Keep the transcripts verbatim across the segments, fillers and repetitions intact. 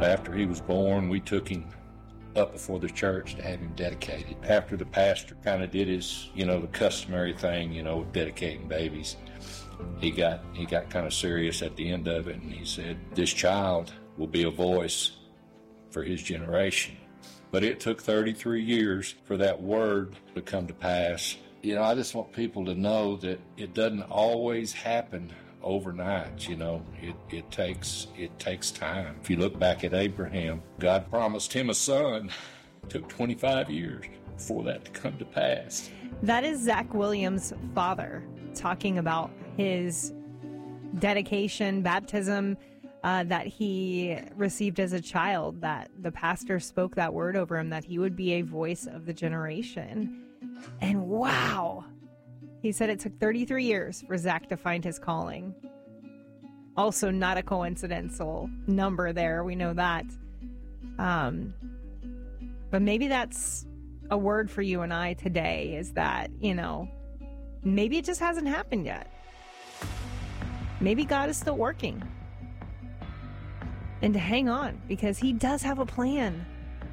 After he was born, we took him up before the church to have him dedicated. After the pastor kind of did his, you know, the customary thing, you know, dedicating babies, he got he got kind of serious at the end of it, and he said, this child will be a voice for his generation. But it took thirty-three years for that word to come to pass. You know, I just want people to know that it doesn't always happen overnight. You know, it, it takes it takes time. If you look back at Abraham, God promised him a son. It took twenty-five years for that to come to pass. That is Zach Williams' father talking about his dedication, baptism, uh, that he received as a child, that the pastor spoke that word over him, that he would be a voice of the generation. And wow, he said it took thirty-three years for Zach to find his calling. Also not a coincidental number there, we know that. Um, but maybe that's a word for you and I today, is that, you know, maybe it just hasn't happened yet. Maybe God is still working. And to hang on, because he does have a plan.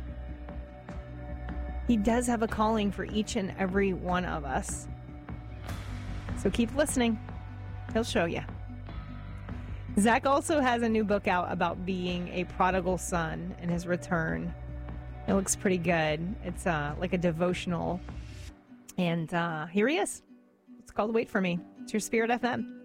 He does have a calling for each and every one of us. So keep listening. He'll show you. Zach also has a new book out about being a prodigal son and his return. It looks pretty good. It's uh, like a devotional. And uh, here he is. It's called Wait For Me. It's your Spirit F M.